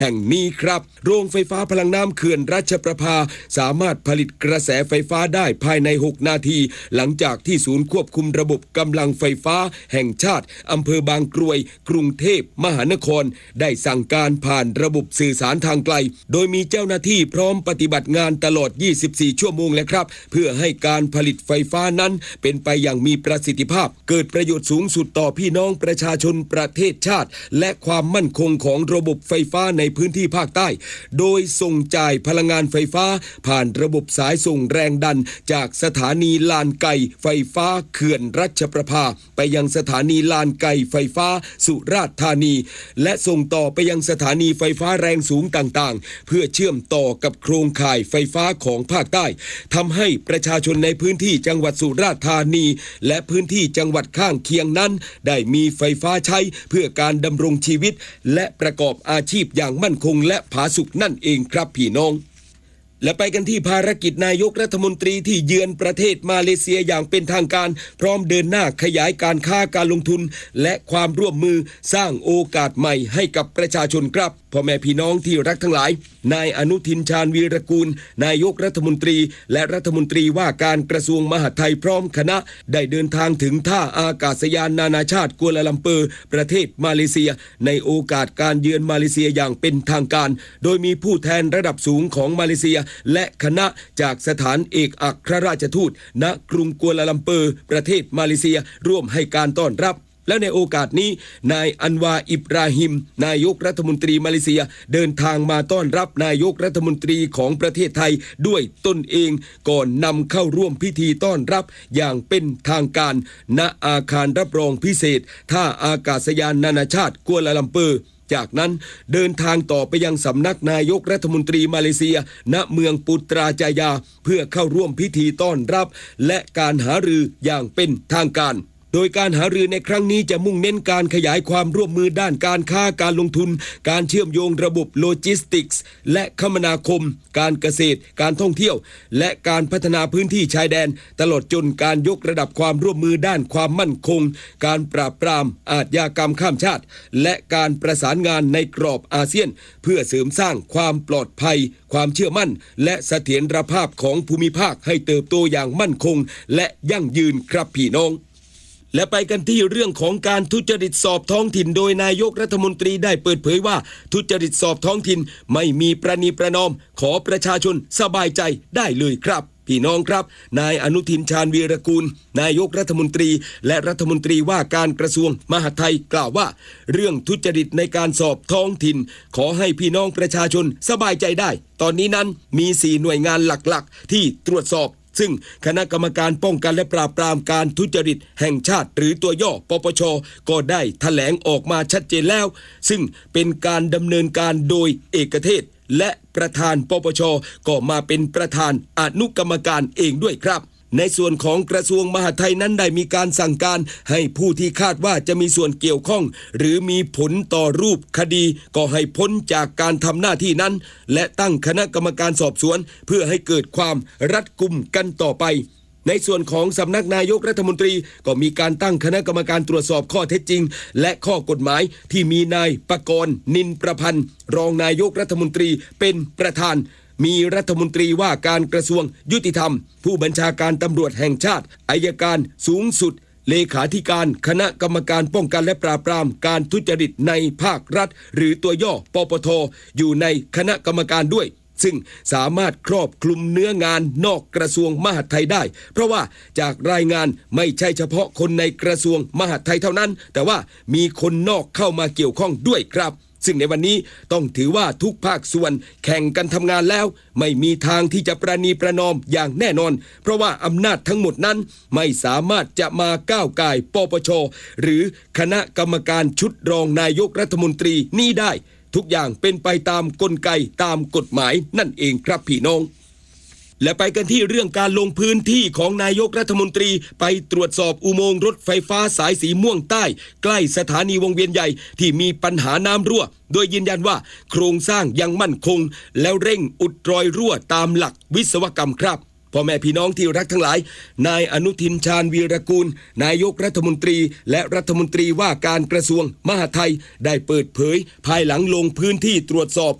แห่งนี้ครับโรงไฟฟ้าพลังน้ำเขื่อนรัชประภาสามารถผลิตกระแสไฟฟ้าได้ภายใน6นาทีหลังจากที่ศูนย์ควบคุมระบบกำลังไฟฟ้าแห่งชาติอำเภอบางกรวยกรุงเทพมหานครได้สั่งการผ่านระบบสื่อสารทางไกลโดยมีเจ้าหน้าที่พร้อมปฏิบัติงานตลอด24ชั่วโมงแล้วครับเพื่อให้การผลิตไฟฟ้านั้นเป็นไปอย่างมีประสิทธิภาพเกิดประโยชน์สูงสุดต่อพี่น้องประชาชนประเทศชาติและความมั่นคงของระบบไฟฟ้าในพื้นที่ภาคใต้โดยส่งจ่ายพลังงานไฟฟ้าผ่านระบบสายส่งแรงดันจากสถานีลานไก่ไฟฟ้าเขื่อนรัชประภาไปยังสถานีลานไก่ไฟฟ้าสุราษฎร์ธานีและส่งต่อไปยังสถานีไฟฟ้าแรงสูงต่างๆเพื่อเชื่อมต่อกับโครงข่ายไฟฟ้าของภาคใต้ทำให้ประชาชนในพื้นที่จังหวัดสุราษฎร์ธานีและพื้นที่จังหวัดข้างเคียงนั้นได้มีไฟฟ้าใช้เพื่อการดำรงชีวิตและประกอบอาชีพอย่างมั่นคงและผาสุกนั่นเองครับพี่น้องและไปกันที่ภารกิจนายกรัฐมนตรีที่เยือนประเทศมาเลเซียอย่างเป็นทางการพร้อมเดินหน้าขยายการค้าการลงทุนและความร่วมมือสร้างโอกาสใหม่ให้กับประชาชนครับพ่อแม่พี่น้องที่รักทั้งหลายนายอนุทินชาญวีรกูลนายกรัฐมนตรีและรัฐมนตรีว่าการกระทรวงมหาดไทยพร้อมคณะได้เดินทางถึงท่าอากาศยานนานาชาติกัวลาลัมเปอร์ประเทศมาเลเซียในโอกาสการเยือนมาเลเซียอย่างเป็นทางการโดยมีผู้แทนระดับสูงของมาเลเซียและคณะจากสถานเอกอัครราชทูตณกรุงกัวลาลัมเปอร์ประเทศมาเลเซียร่วมให้การต้อนรับและในโอกาสนี้นายอันวาอิบราฮิมนายกรัฐมนตรีมาเลเซียเดินทางมาต้อนรับนายกรัฐมนตรีของประเทศไทยด้วยตนเองก่อนนำเข้าร่วมพิธีต้อนรับอย่างเป็นทางการณอาคารรับรองพิเศษท่าอากาศยานนานาชาติกัวลาลัมเปอร์จากนั้นเดินทางต่อไปยังสำนักนายกรัฐมนตรีมาเลเซียณเมืองปุตราจายาเพื่อเข้าร่วมพิธีต้อนรับและการหารืออย่างเป็นทางการโดยการหารือในครั้งนี้จะมุ่งเน้นการขยายความร่วมมือด้านการค้าการลงทุนการเชื่อมโยงระบบโลจิสติกส์และคมนาคมการเกษตรการท่องเที่ยวและการพัฒนาพื้นที่ชายแดนตลอดจนการยกระดับความร่วมมือด้านความมั่นคงการปราบปรามอาชญากรรมข้ามชาติและการประสานงานในกรอบอาเซียนเพื่อเสริมสร้างความปลอดภัยความเชื่อมั่นและเสถียรภาพของภูมิภาคให้เติบโตอย่างมั่นคงและยั่งยืนครับพี่น้องและไปกันที่เรื่องของการทุจริตสอบท้องถิ่นโดยนายกรัฐมนตรีได้เปิดเผยว่าทุจริตสอบท้องถิ่นไม่มีประนีประนอมขอประชาชนสบายใจได้เลยครับพี่น้องครับนายอนุทินชาญวีรกูลนายกรัฐมนตรีและรัฐมนตรีว่าการกระทรวงมหาดไทยกล่าวว่าเรื่องทุจริตในการสอบท้องถิ่นขอให้พี่น้องประชาชนสบายใจได้ตอนนี้นั้นมี4หน่วยงานหลักๆที่ตรวจสอบซึ่งคณะกรรมการป้องกันและปราบปรามการทุจริตแห่งชาติหรือตัวย่อปปช.ก็ได้แถลงออกมาชัดเจนแล้วซึ่งเป็นการดำเนินการโดยเอกเทศและประธานปปช.ก็มาเป็นประธานอนุกรรมการเองด้วยครับในส่วนของกระทรวงมหาดไทยนั้นได้มีการสั่งการให้ผู้ที่คาดว่าจะมีส่วนเกี่ยวข้องหรือมีผลต่อรูปคดีก็ให้พ้นจากการทำหน้าที่นั้นและตั้งคณะกรรมการสอบสวนเพื่อให้เกิดความรัดกุมกันต่อไปในส่วนของสำนักนายกรัฐมนตรีก็มีการตั้งคณะกรรมการตรวจสอบข้อเท็จจริงและข้อกฎหมายที่มีนายปกรณ์นินประพันธ์รองนายกรัฐมนตรีเป็นประธานมีรัฐมนตรีว่าการกระทรวงยุติธรรมผู้บัญชาการตำรวจแห่งชาติอัยการสูงสุดเลขาธิการคณะกรรมการป้องกันและปราบปรามการทุจริตในภาครัฐหรือตัวย่อปปท.อยู่ในคณะกรรมการด้วยซึ่งสามารถครอบคลุมเนื้องานนอกกระทรวงมหาดไทยได้เพราะว่าจากรายงานไม่ใช่เฉพาะคนในกระทรวงมหาดไทยเท่านั้นแต่ว่ามีคนนอกเข้ามาเกี่ยวข้องด้วยครับซึ่งในวันนี้ต้องถือว่าทุกภาคส่วนแข่งกันทำงานแล้วไม่มีทางที่จะประนีประนอมอย่างแน่นอนเพราะว่าอำนาจทั้งหมดนั้นไม่สามารถจะมาก้าวก่ายปปช.หรือคณะกรรมการชุดรองนายกรัฐมนตรีนี้ได้ทุกอย่างเป็นไปตามกลไกตามกฎหมายนั่นเองครับพี่น้องและไปกันที่เรื่องการลงพื้นที่ของนายกรัฐมนตรีไปตรวจสอบอุโมงค์รถไฟฟ้าสายสีม่วงใต้ใกล้สถานีวงเวียนใหญ่ที่มีปัญหาน้ำรั่วโดยยืนยันว่าโครงสร้างยังมั่นคงแล้วเร่งอุดรอยรั่วตามหลักวิศวกรรมครับพ่อแม่พี่น้องที่รักทั้งหลายนายอนุทินชาญวีรกูลนายกรัฐมนตรีและรัฐมนตรีว่าการกระทรวงมหาดไทยได้เปิดเผยภายหลังลงพื้นที่ตรวจสอบ